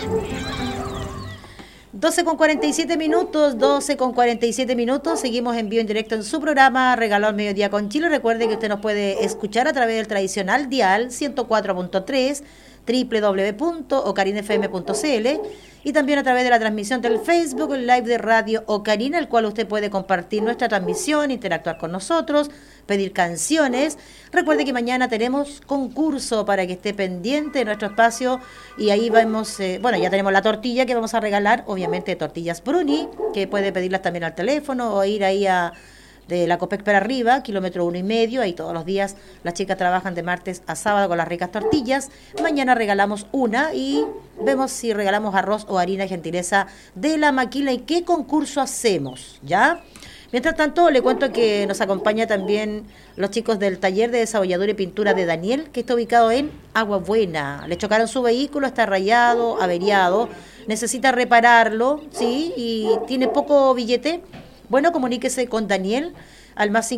12:47 minutos, seguimos en vivo en directo en su programa Regaló al Mediodía con Chile. Recuerde que usted nos puede escuchar a través del tradicional dial 104.3, www.ocarinfm.cl, y también a través de la transmisión del Facebook Live de Radio Ocarina, el cual usted puede compartir nuestra transmisión, interactuar con nosotros, pedir canciones. Recuerde que mañana tenemos concurso para que esté pendiente de nuestro espacio, y ahí vamos, ya tenemos la tortilla que vamos a regalar, obviamente tortillas Bruni, que puede pedirlas también al teléfono o ir ahí de la Copec para arriba, kilómetro 1,5, ahí todos los días las chicas trabajan de martes a sábado con las ricas tortillas. Mañana regalamos una y vemos si regalamos arroz o harina, gentileza de la Maquila. ¿Y qué concurso hacemos? ¿Ya? Mientras tanto, le cuento que nos acompaña también los chicos del taller de desabolladura y pintura de Daniel, que está ubicado en Agua Buena. Le chocaron su vehículo, está rayado, averiado, necesita repararlo, ¿sí? Y tiene poco billete. Bueno, comuníquese con Daniel al más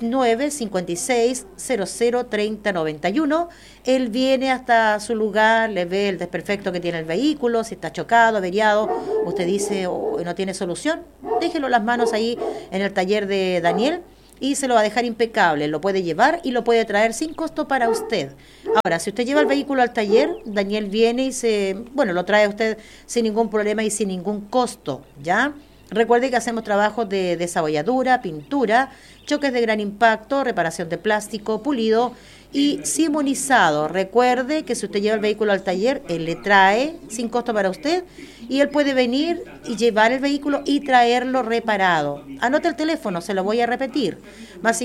569-5600-3091. Él viene hasta su lugar, le ve el desperfecto que tiene el vehículo, si está chocado, averiado, usted dice no tiene solución, déjelo las manos ahí en el taller de Daniel y se lo va a dejar impecable. Lo puede llevar y lo puede traer sin costo para usted. Ahora, si usted lleva el vehículo al taller, Daniel viene y lo trae a usted sin ningún problema y sin ningún costo, ¿ya? Recuerde que hacemos trabajos de desabolladura, pintura, choques de gran impacto, reparación de plástico, pulido y simonizado. Recuerde que si usted lleva el vehículo al taller, él le trae sin costo para usted y él puede venir y llevar el vehículo y traerlo reparado. Anote el teléfono, se lo voy a repetir. Más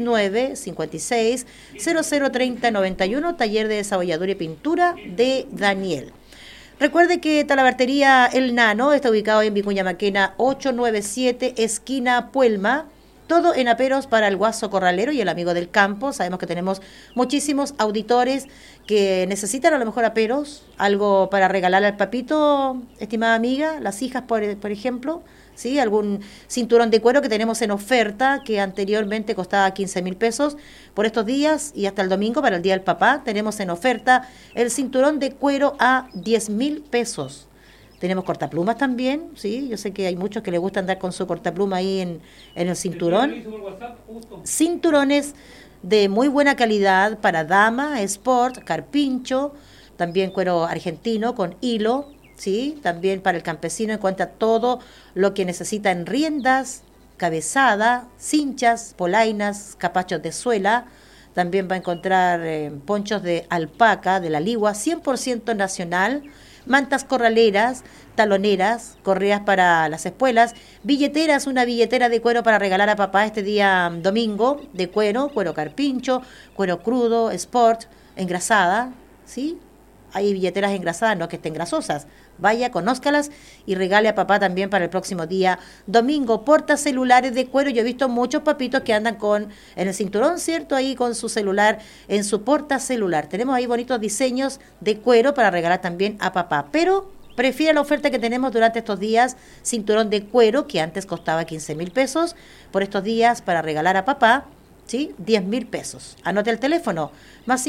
569-5600-3091, taller de desabolladura y pintura de Daniel. Recuerde que Talabartería El Nano está ubicado en Vicuña Maquena 897, esquina Puelma. Todo en aperos para el guaso corralero y el amigo del campo. Sabemos que tenemos muchísimos auditores que necesitan a lo mejor aperos, algo para regalar al papito, estimada amiga, las hijas, por ejemplo. ¿Sí? Algún cinturón de cuero que tenemos en oferta, que anteriormente costaba 15.000 pesos. Por estos días y hasta el domingo, para el Día del Papá, tenemos en oferta el cinturón de cuero a 10.000 pesos. Tenemos cortaplumas también, ¿sí? Yo sé que hay muchos que les gusta andar con su cortapluma ahí en el cinturón. Cinturones de muy buena calidad para dama, sport, carpincho, también cuero argentino con hilo, ¿sí? También para el campesino encuentra todo lo que necesita en riendas, cabezada, cinchas, polainas, capachos de suela. También va a encontrar ponchos de alpaca, de la ligua, 100% nacional, mantas corraleras, taloneras, correas para las espuelas, billeteras, una billetera de cuero para regalar a papá este día domingo, de cuero carpincho, cuero crudo, sport, engrasada, ¿sí? Hay billeteras engrasadas, no que estén grasosas. Vaya, conózcalas y regale a papá también para el próximo día domingo. Portacelulares de cuero. Yo he visto muchos papitos que andan en el cinturón, ¿cierto? Ahí con su celular, en su portacelular. Tenemos ahí bonitos diseños de cuero para regalar también a papá. Pero prefiere la oferta que tenemos durante estos días, cinturón de cuero que antes costaba 15.000 pesos. Por estos días para regalar a papá, ¿sí? 10.000 pesos. Anote el teléfono, más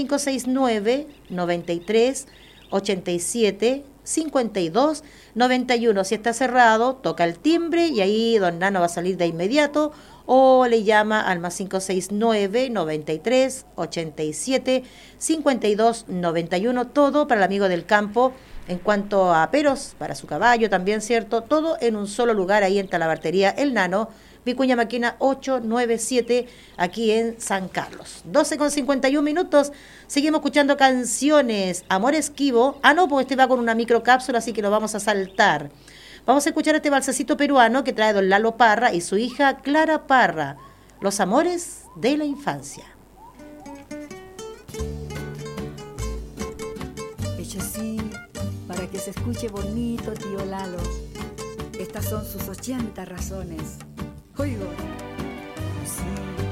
569-93-87-52-91. Si está cerrado, toca el timbre y ahí don Nano va a salir de inmediato, o le llama al más 569-93-87-52-91. Todo para el amigo del campo. En cuanto a aperos, para su caballo también, ¿cierto? Todo en un solo lugar, ahí en Talabartería El Nano, Vicuña Maquena 897, aquí en San Carlos. 12:51. Seguimos escuchando canciones. Amor Esquivo. No, pues este va con una microcápsula, así que lo vamos a saltar. Vamos a escuchar este balsecito peruano que trae don Lalo Parra y su hija Clara Parra. Los amores de la infancia. Hecho así, para que se escuche bonito, tío Lalo. Estas son sus 80 razones. Oigo, sí.